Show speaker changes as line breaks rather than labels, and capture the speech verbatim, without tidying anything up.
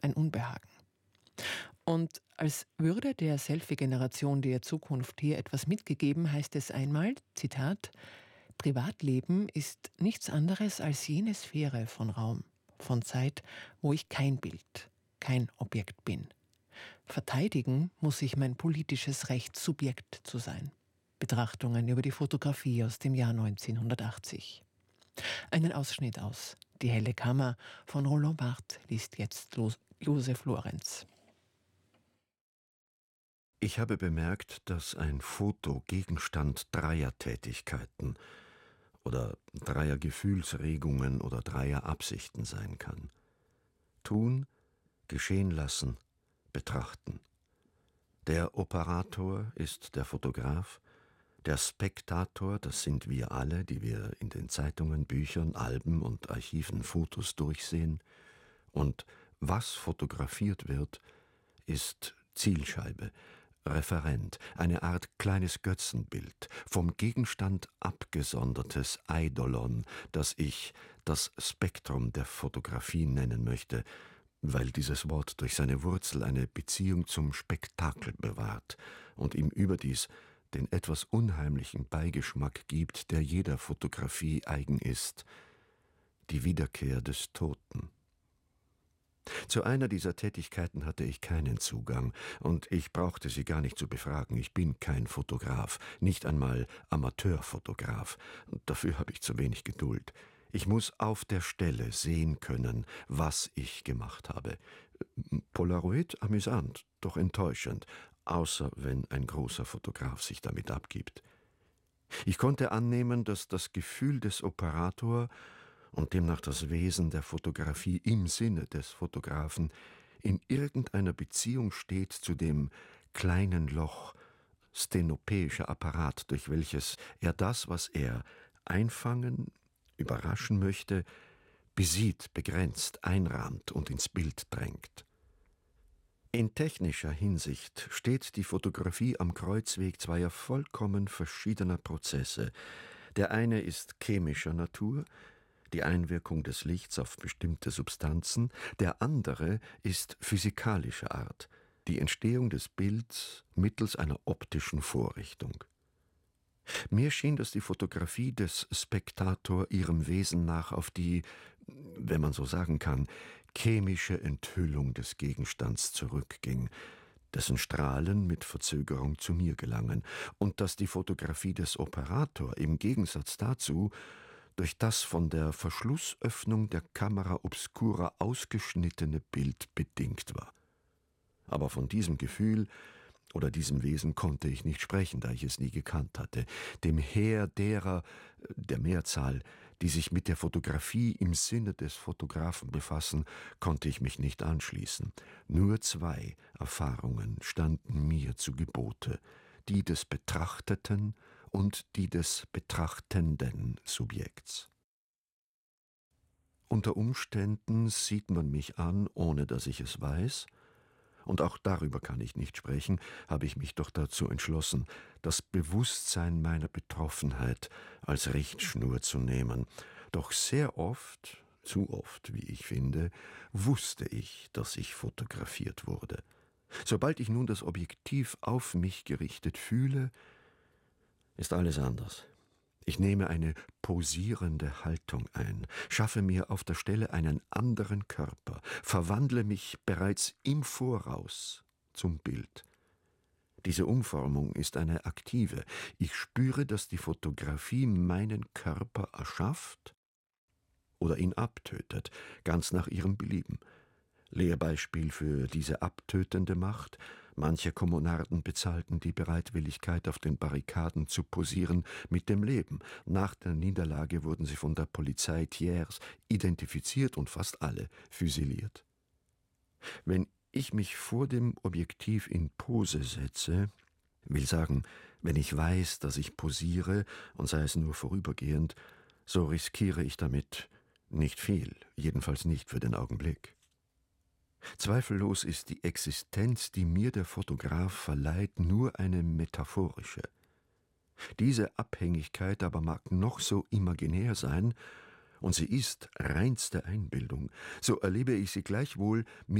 ein Unbehagen. Und als würde der Selfie-Generation der Zukunft hier etwas mitgegeben, heißt es einmal, Zitat, Privatleben ist nichts anderes als jene Sphäre von Raum, von Zeit, wo ich kein Bild, kein Objekt bin. Verteidigen muss ich mein politisches Recht, Subjekt zu sein. Betrachtungen über die Fotografie aus dem Jahr neunzehnhundertachtzig. Einen Ausschnitt aus Die helle Kammer von Roland Barthes liest jetzt Josef Lorenz.
Ich habe bemerkt, dass ein Foto Gegenstand dreier Tätigkeiten oder dreier Gefühlsregungen oder dreier Absichten sein kann. Tun, geschehen lassen, betrachten. Der Operator ist der Fotograf, der Spektator, das sind wir alle, die wir in den Zeitungen, Büchern, Alben und Archiven Fotos durchsehen. Und was fotografiert wird, ist Zielscheibe, Referent, eine Art kleines Götzenbild, vom Gegenstand abgesondertes Eidolon, das ich das Spektrum der Fotografie nennen möchte, weil dieses Wort durch seine Wurzel eine Beziehung zum Spektakel bewahrt und ihm überdies den etwas unheimlichen Beigeschmack gibt, der jeder Fotografie eigen ist, die Wiederkehr des Toten. Zu einer dieser Tätigkeiten hatte ich keinen Zugang, und ich brauchte sie gar nicht zu befragen. Ich bin kein Fotograf, nicht einmal Amateurfotograf, und dafür habe ich zu wenig Geduld. Ich muss auf der Stelle sehen können, was ich gemacht habe. Polaroid amüsant, doch enttäuschend, außer wenn ein großer Fotograf sich damit abgibt. Ich konnte annehmen, dass das Gefühl des Operator und demnach das Wesen der Fotografie im Sinne des Fotografen in irgendeiner Beziehung steht zu dem kleinen Loch, stenopäischer Apparat, durch welches er das, was er einfangen, überraschen möchte, besieht, begrenzt, einrahmt und ins Bild drängt. In technischer Hinsicht steht die Fotografie am Kreuzweg zweier vollkommen verschiedener Prozesse. Der eine ist chemischer Natur, die Einwirkung des Lichts auf bestimmte Substanzen, der andere ist physikalischer Art, die Entstehung des Bilds mittels einer optischen Vorrichtung. Mir schien, dass die Fotografie des Spektator ihrem Wesen nach auf die, wenn man so sagen kann, chemische Enthüllung des Gegenstands zurückging, dessen Strahlen mit Verzögerung zu mir gelangen, und dass die Fotografie des Operator im Gegensatz dazu durch das von der Verschlussöffnung der Camera obscura ausgeschnittene Bild bedingt war. Aber von diesem Gefühl oder diesem Wesen konnte ich nicht sprechen, da ich es nie gekannt hatte. Dem Heer derer, der Mehrzahl, die sich mit der Fotografie im Sinne des Fotografen befassen, konnte ich mich nicht anschließen. Nur zwei Erfahrungen standen mir zu Gebote, die des Betrachteten und die des betrachtenden Subjekts. Unter Umständen sieht man mich an, ohne dass ich es weiß, und auch darüber kann ich nicht sprechen, habe ich mich doch dazu entschlossen, das Bewusstsein meiner Betroffenheit als Richtschnur zu nehmen. Doch sehr oft, zu oft, wie ich finde, wusste ich, dass ich fotografiert wurde. Sobald ich nun das Objektiv auf mich gerichtet fühle, ist alles anders. Ich nehme eine posierende Haltung ein, schaffe mir auf der Stelle einen anderen Körper, verwandle mich bereits im Voraus zum Bild. Diese Umformung ist eine aktive. Ich spüre, dass die Fotografie meinen Körper erschafft oder ihn abtötet, ganz nach ihrem Belieben. Lehrbeispiel für diese abtötende Macht: Manche Kommunarden bezahlten die Bereitwilligkeit, auf den Barrikaden zu posieren, mit dem Leben. Nach der Niederlage wurden sie von der Polizei Thiers identifiziert und fast alle füsiliert. Wenn ich mich vor dem Objektiv in Pose setze, will sagen, wenn ich weiß, dass ich posiere, und sei es nur vorübergehend, so riskiere ich damit nicht viel, jedenfalls nicht für den Augenblick. Zweifellos ist die Existenz, die mir der Fotograf verleiht, nur eine metaphorische. Diese Abhängigkeit aber mag noch so imaginär sein, und sie ist reinste Einbildung, so erlebe ich sie gleichwohl mit